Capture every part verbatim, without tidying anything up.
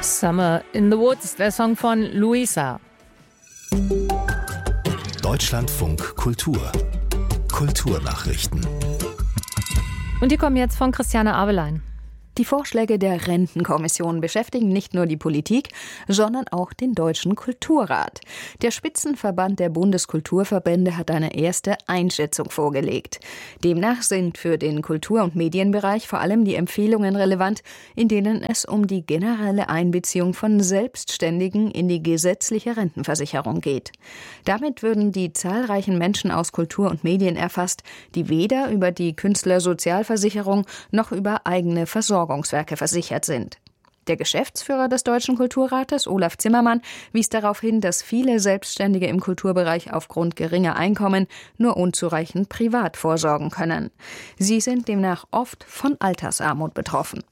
Summer in the Woods, der Song von Luisa. Deutschlandfunk Kultur. Kulturnachrichten. Und die kommen jetzt von Christiane Abelein. Die Vorschläge der Rentenkommission beschäftigen nicht nur die Politik, sondern auch den Deutschen Kulturrat. Der Spitzenverband der Bundeskulturverbände hat eine erste Einschätzung vorgelegt. Demnach sind für den Kultur- und Medienbereich vor allem die Empfehlungen relevant, in denen es um die generelle Einbeziehung von Selbstständigen in die gesetzliche Rentenversicherung geht. Damit würden die zahlreichen Menschen aus Kultur und Medien erfasst, die weder über die Künstlersozialversicherung noch über eigene Versorgung versichert sind. Der Geschäftsführer des Deutschen Kulturrates, Olaf Zimmermann, wies darauf hin, dass viele Selbstständige im Kulturbereich aufgrund geringer Einkommen nur unzureichend privat vorsorgen können. Sie sind demnach oft von Altersarmut betroffen.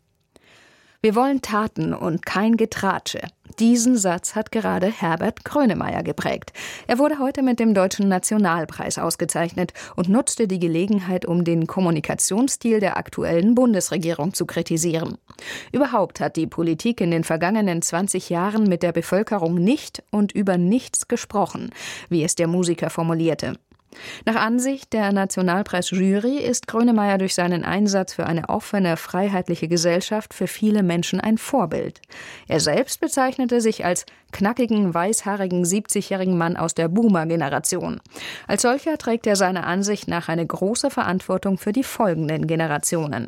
Wir wollen Taten und kein Getratsche. Diesen Satz hat gerade Herbert Grönemeyer geprägt. Er wurde heute mit dem Deutschen Nationalpreis ausgezeichnet und nutzte die Gelegenheit, um den Kommunikationsstil der aktuellen Bundesregierung zu kritisieren. Überhaupt hat die Politik in den vergangenen zwanzig Jahren mit der Bevölkerung nicht und über nichts gesprochen, wie es der Musiker formulierte. Nach Ansicht der Nationalpreisjury ist Grönemeyer durch seinen Einsatz für eine offene, freiheitliche Gesellschaft für viele Menschen ein Vorbild. Er selbst bezeichnete sich als knackigen, weißhaarigen, siebzigjährigen Mann aus der Boomer-Generation. Als solcher trägt er seiner Ansicht nach eine große Verantwortung für die folgenden Generationen.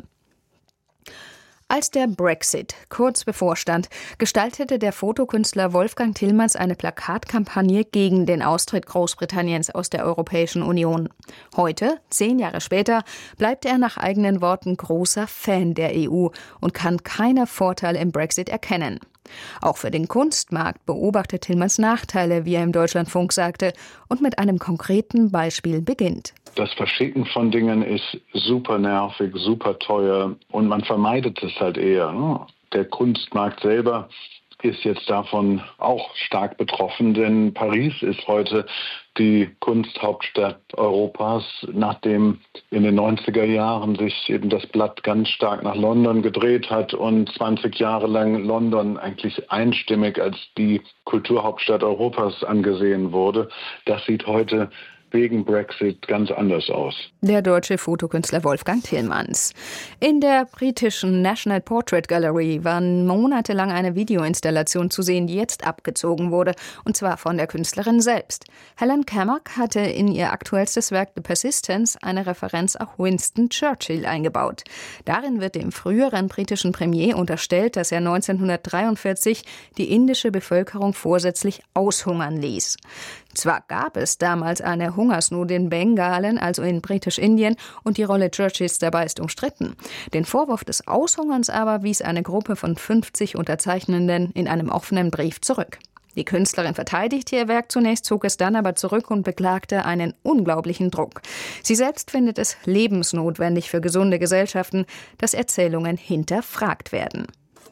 Als der Brexit kurz bevorstand, gestaltete der Fotokünstler Wolfgang Tillmans eine Plakatkampagne gegen den Austritt Großbritanniens aus der Europäischen Union. Heute, zehn Jahre später, bleibt er nach eigenen Worten großer Fan der E U und kann keine Vorteile im Brexit erkennen. Auch für den Kunstmarkt beobachtet Tillmans Nachteile, wie er im Deutschlandfunk sagte, und mit einem konkreten Beispiel beginnt. Das Verschicken von Dingen ist super nervig, super teuer und man vermeidet es halt eher. Ne? Der Kunstmarkt selber ist jetzt davon auch stark betroffen, denn Paris ist heute die Kunsthauptstadt Europas, nachdem in den neunziger Jahren sich eben das Blatt ganz stark nach London gedreht hat und zwanzig Jahre lang London eigentlich einstimmig als die Kulturhauptstadt Europas angesehen wurde. Das sieht heute wegen Brexit ganz anders aus. Der deutsche Fotokünstler Wolfgang Tillmans. In der britischen National Portrait Gallery war monatelang eine Videoinstallation zu sehen, die jetzt abgezogen wurde, und zwar von der Künstlerin selbst. Helen Cammack hatte in ihr aktuellstes Werk The Persistence eine Referenz auf Winston Churchill eingebaut. Darin wird dem früheren britischen Premier unterstellt, dass er neunzehnhundertdreiundvierzig die indische Bevölkerung vorsätzlich aushungern ließ. Zwar gab es damals eine Hungersnot in Bengalen, also in Britisch-Indien, und die Rolle Churchills dabei ist umstritten. Den Vorwurf des Aushungerns aber wies eine Gruppe von fünfzig Unterzeichnenden in einem offenen Brief zurück. Die Künstlerin verteidigte ihr Werk zunächst, zog es dann aber zurück und beklagte einen unglaublichen Druck. Sie selbst findet es lebensnotwendig für gesunde Gesellschaften, dass Erzählungen hinterfragt werden.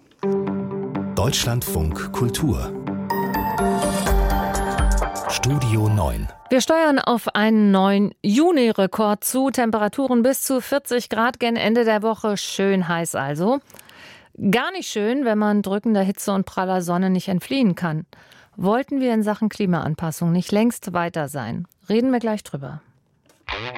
Deutschlandfunk Kultur. Studio neun. Wir steuern auf einen neuen Juni-Rekord zu. Temperaturen bis zu vierzig Grad gen Ende der Woche. Schön heiß also. Gar nicht schön, wenn man drückender Hitze und praller Sonne nicht entfliehen kann. Wollten wir in Sachen Klimaanpassung nicht längst weiter sein? Reden wir gleich drüber.